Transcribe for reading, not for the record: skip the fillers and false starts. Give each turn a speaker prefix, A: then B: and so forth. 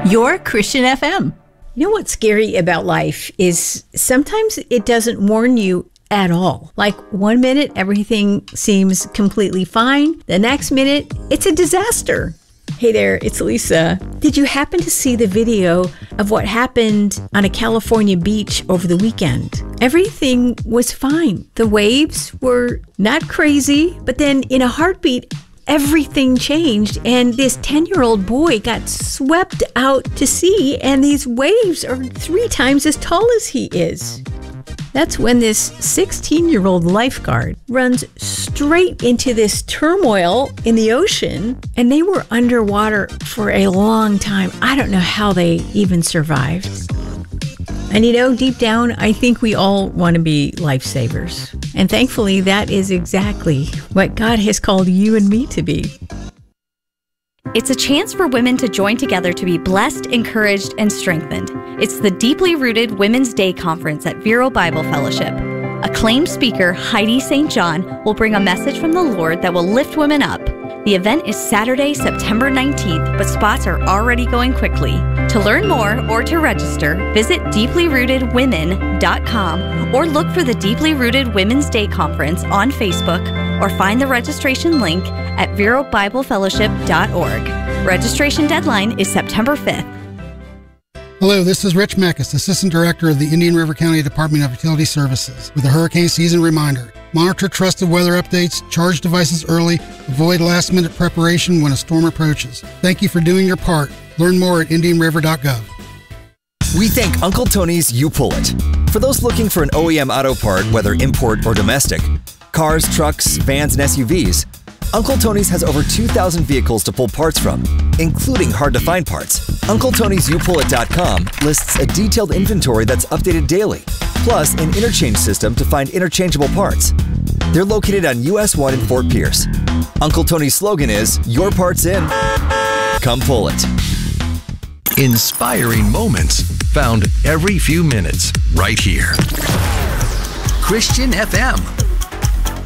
A: Your Christian FM. You know what's scary about life is sometimes it doesn't warn you at all. Like 1 minute, everything seems completely fine. The next minute, it's a disaster. Hey there, it's Lisa. Did you happen to see the video of what happened on a California beach over the weekend? Everything was fine. The waves were not crazy, but then in a heartbeat, everything changed, and this 10-year-old boy got swept out to sea, and these waves are 3 times as tall as he is. That's when this 16-year-old lifeguard runs straight into this turmoil in the ocean, and they were underwater for a long time. I don't know how they even survived. And you know, deep down, I think we all want to be lifesavers. And thankfully, that is exactly what God has called you and me to be.
B: It's a chance for women to join together to be blessed, encouraged, and strengthened. It's the Deeply Rooted Women's Day Conference at Vero Bible Fellowship. Acclaimed speaker Heidi St. John will bring a message from the Lord that will lift women up. The event is Saturday, September 19th, but spots are already going quickly. To learn more or to register, visit deeplyrootedwomen.com or look for the Deeply Rooted Women's Day Conference on Facebook or find the registration link at verobiblefellowship.org. Registration deadline is September 5th.
C: Hello, this is Rich Meckes, Assistant Director of the Indian River County Department of Utility Services, with a hurricane season reminder. Monitor trusted weather updates, charge devices early, avoid last-minute preparation when a storm approaches. Thank you for doing your part. Learn more at indianriver.gov.
D: We thank Uncle Tony's You Pull It. For those looking for an OEM auto part, whether import or domestic, cars, trucks, vans, and SUVs, Uncle Tony's has over 2,000 vehicles to pull parts from, including hard-to-find parts. UncleTony'sYouPullIt.com lists a detailed inventory that's updated daily, plus an interchange system to find interchangeable parts. They're located on US 1 in Fort Pierce. Uncle Tony's slogan is, "Your part's in. Come pull it."
E: Inspiring moments found every few minutes right here. Christian FM.